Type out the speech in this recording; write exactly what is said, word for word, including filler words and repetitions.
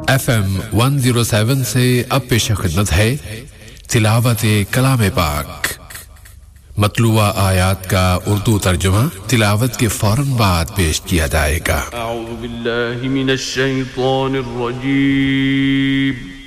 F M one zero seven से अब पेश खिदमत है तिलावत कलाम पाक। मतलूआ आयात का उर्दू तर्जुमा तिलावत के फौरन बाद पेश किया जाएगा। अऊज़ु बिल्लाहि मिनश शैतानिर रजीम।